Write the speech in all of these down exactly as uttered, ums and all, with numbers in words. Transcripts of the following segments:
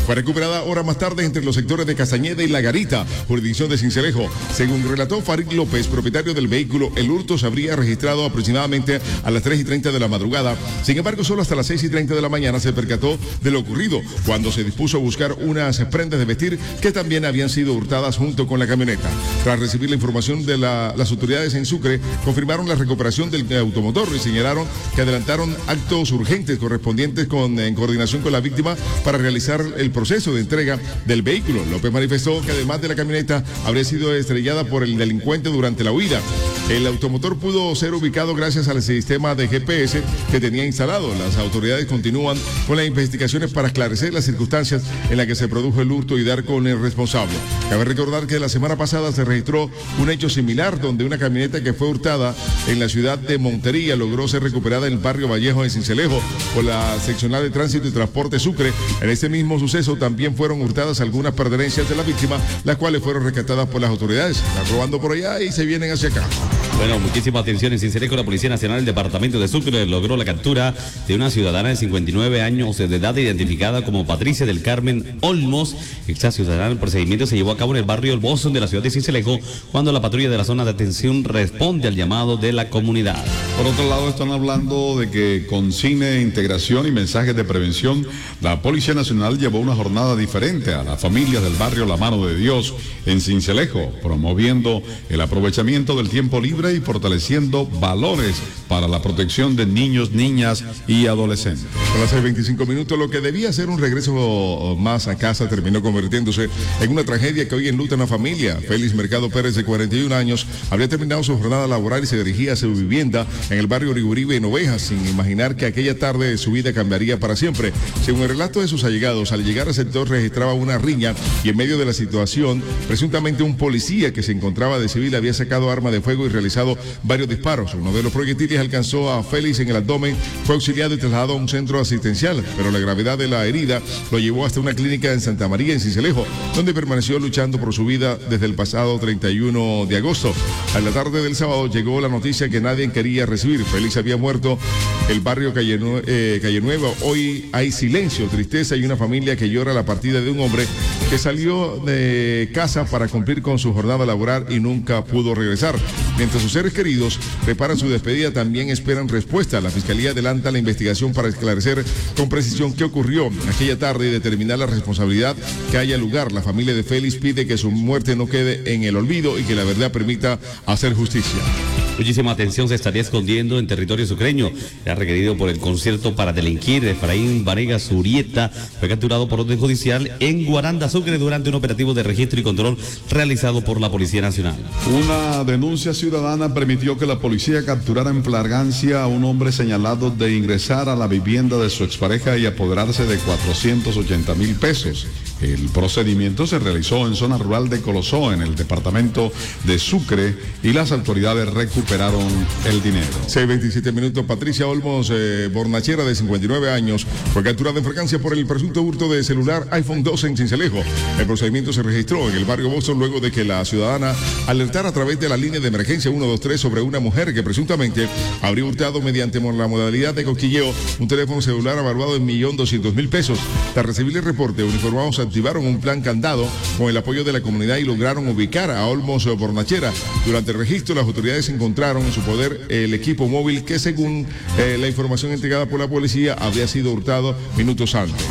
fue recuperada horas más tarde entre los sectores de Castañeda y La Garita, jurisdicción de Sincelejo. Según relató Farid López, propietario del vehículo, el hurto se habría registrado aproximadamente a las tres y treinta de la madrugada. Sin embargo, solo hasta las seis y treinta de la mañana se percató de lo ocurrido, cuando se dispuso a buscar unas prendas de vestir que también habían sido hurtadas junto con la camioneta. Tras recibir la información de la, las autoridades en Sucre, confirmaron la recuperación del automotor y señalaron que adelantaron actos urgentes correspondientes con, en coordinación con la víctima para realizar el proceso de entrega del vehículo. López manifestó que además de la camioneta habría sido estrellada por el delincuente durante la huida. El automotor pudo ser ubicado gracias al sistema de G P S que tenía instalado. Las autoridades continúan con las investigaciones para esclarecer las circunstancias en las que se produjo el hurto y dar con el responsable. Cabe recordar que la semana pasada se registró un hecho similar donde una camioneta que fue hurtada en la ciudad de Montería logró ser recuperada en el barrio Vallejo de Sincelejo por la seccional de tránsito y transporte Sucre. En este mismo suceso también fueron hurtadas algunas pertenencias de la víctima, las cuales fueron rescatadas por las autoridades. Están robando por allá y se vienen hacia acá. Bueno, muchísima atención. En Sincelejo, la Policía Nacional del Departamento de Sucre logró la captura de una ciudadana de cincuenta y nueve años de edad identificada como Patricia del Carmen Olmos. Esta ciudadana, el procedimiento se llevó a cabo en el barrio El Boston de la ciudad de Sincelejo, cuando la patrulla de la zona de atención responde al llamado de la comunidad. Por otro lado, están hablando de que con cine, integración y mensajes de prevención, la Policía Nacional llevó una jornada diferente a las familias del barrio La Mano de Dios en Sincelejo, promoviendo el aprovechamiento del tiempo libre y fortaleciendo valores para la protección de niños, niñas y adolescentes. A las seis veinticinco minutos, lo que debía ser un regreso más a casa terminó convirtiéndose en una tragedia que hoy enluta a una familia. Félix Mercado Pérez, de cuarenta y un años, había terminado su jornada laboral y se dirigía a su vivienda en el barrio Uriburibe, en Ovejas, sin imaginar que aquella tarde su vida cambiaría para siempre. Según el relato de sus allegados, al llegar al sector registraba una riña y en medio de la situación, presuntamente un policía que se encontraba de civil había sacado arma de fuego y realizado varios disparos. Uno de los proyectiles alcanzó a Félix en el abdomen, fue auxiliado y trasladado a un centro asistencial, pero la gravedad de la herida lo llevó hasta una clínica en Santa María, en Sincelejo, donde permaneció luchando por su vida desde el pasado treinta y uno de agosto. A la tarde del sábado llegó la noticia que nadie quería recibir. Félix había muerto. El barrio Calle, Nue eh, Calle Nueva, hoy hay silencio, tristeza y una familia que llora la partida de un hombre que salió de casa para cumplir con su jornada laboral y nunca pudo regresar. Mientras sus seres queridos preparan su despedida, también esperan respuesta. La Fiscalía adelanta la investigación para esclarecer con precisión qué ocurrió aquella tarde y determinar la responsabilidad que haya lugar. La familia de Félix pide que su muerte no quede en el olvido y que la verdad permita hacer justicia. Muchísima atención. Se estaría escondiendo en territorio sucreño. Era requerido por el concierto para delinquir. Efraín Vanegas Urieta fue capturado por orden judicial en Guaranda, Sucre, durante un operativo de registro y control realizado por la Policía Nacional. Una denuncia ciudadana permitió que la policía capturara en flagrancia a un hombre señalado de ingresar a la vivienda de su expareja y apoderarse de cuatrocientos ochenta mil pesos. El procedimiento se realizó en zona rural de Colosó, en el departamento de Sucre, y las autoridades recuperaron el dinero. seis veintisiete minutos. Patricia Olmos eh, Bornachera, de cincuenta y nueve años, fue capturada en fragancia por el presunto hurto de celular iPhone doce en Sincelejo. El procedimiento se registró en el barrio Boston luego de que la ciudadana alertara a través de la línea de emergencia ciento veintitrés sobre una mujer que presuntamente habría hurtado mediante la modalidad de cosquilleo un teléfono celular evaluado en un millón doscientos mil pesos. Tras recibir el reporte, uniformados activaron un plan candado con el apoyo de la comunidad y lograron ubicar a Olmos Bornachera. Durante el registro, las autoridades encontraron en su poder el equipo móvil que, según eh, la información entregada por la policía, habría sido hurtado minutos antes.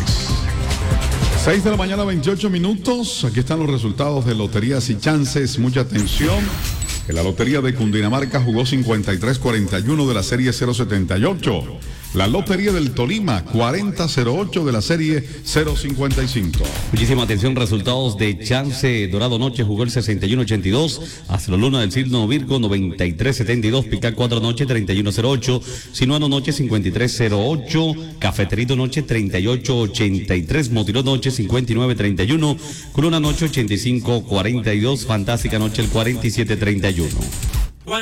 seis de la mañana, veintiocho minutos. Aquí están los resultados de Loterías y Chances. Mucha atención. En la Lotería de Cundinamarca jugó cincuenta y tres cuarenta y uno de la serie cero setenta y ocho. La Lotería del Tolima, cuarenta cero ocho de la serie cero cincuenta y cinco. Muchísima atención. Resultados de Chance. Dorado Noche jugó el sesenta y uno ochenta y dos. Astro Luna del signo Virgo, noventa y tres setenta y dos. Pica cuatro Noche, treinta y uno cero ocho. Sinuano Noche, cincuenta y tres cero ocho. Cafeterito Noche, treinta y ocho ochenta y tres. Motiró Noche, cincuenta y nueve treinta y uno. Corona Noche, ochenta y cinco cuarenta y dos. Fantástica Noche, el cuarenta y siete treinta y uno.